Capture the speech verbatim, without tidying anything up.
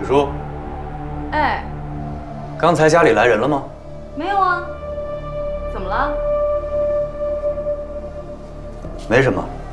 许叔， 哎， 刚才家里来人了吗？ 没有啊，怎么了？ 没什么。